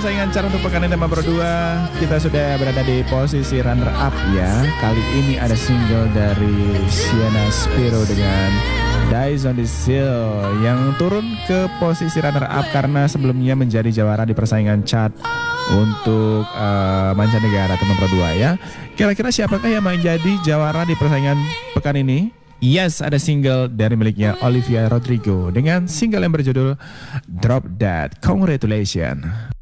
persaingan chart untuk pekan ini nomor 2. Kita sudah berada di posisi runner up ya. Kali ini ada single dari Sienna Spiro dengan Dies on the Hill yang turun ke posisi runner up karena sebelumnya menjadi jawara di persaingan chart untuk mancanegara atau nomor 2 ya. Kira-kira siapakah yang menjadi jawara di persaingan pekan ini? Yes, ada single dari miliknya Olivia Rodrigo dengan single yang berjudul Drop That. Congratulations.